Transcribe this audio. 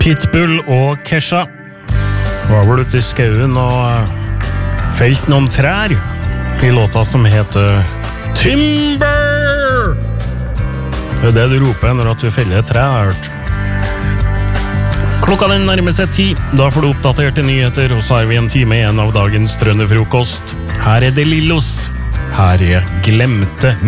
Pitbull og Kesha var vel ute i skauen og felt noen trær i låta som heter Timber. Det er det du roper når du feller et tre, har jeg hørt. Klokka den nærmer seg 10, da får du oppdaterte nyheter, og så har vi en time igjen av dagens Trønderfrokost. Her er det Lillos, her er Glemte